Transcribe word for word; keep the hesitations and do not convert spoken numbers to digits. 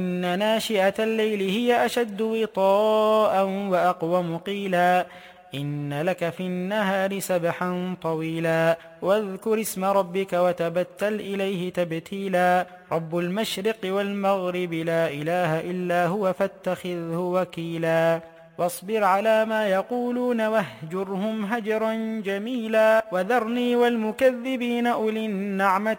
إن ناشئة الليل هي أشد وطاء وأقوم قيلا إن لك في النهار سبحا طويلا واذكر اسم ربك وتبتل إليه تبتيلا رب المشرق والمغرب لا إله إلا هو فاتخذه وكيلا واصبر على ما يقولون واهجرهم هجرا جميلا وذرني والمكذبين أولي النعمة